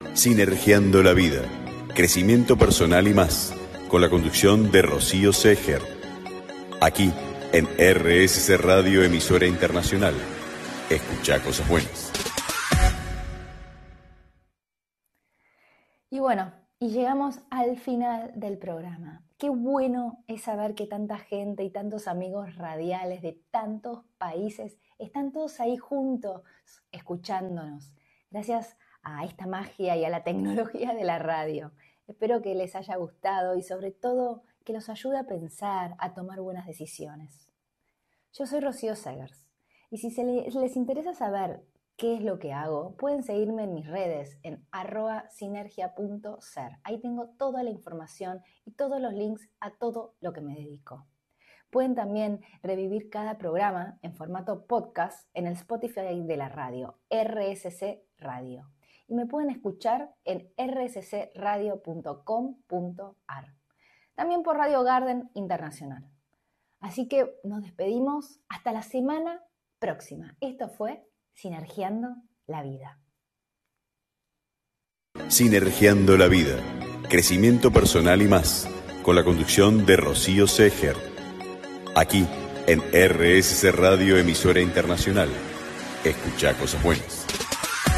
Sinergiando la vida, crecimiento personal y más, con la conducción de Rocío Seger. Aquí, en RSC Radio, emisora internacional. Escucha cosas buenas. Y bueno, y llegamos al final del programa. Qué bueno es saber que tanta gente y tantos amigos radiales de tantos países están todos ahí juntos, escuchándonos. Gracias a esta magia y a la tecnología de la radio. Espero que les haya gustado y sobre todo que los ayude a pensar, a tomar buenas decisiones. Yo soy Rocío Segers y si les interesa saber qué es lo que hago, pueden seguirme en mis redes en @sinergia.ser. Ahí tengo toda la información y todos los links a todo lo que me dedico. Pueden también revivir cada programa en formato podcast en el Spotify de la radio, RSC Radio. Y me pueden escuchar en rssradio.com.ar. También por Radio Garden Internacional. Así que nos despedimos hasta la semana próxima. Esto fue Sinergiando la Vida. Sinergiando la vida, crecimiento personal y más, con la conducción de Rocío Seger. Aquí, en RSC Radio, emisora internacional. Escucha cosas buenas.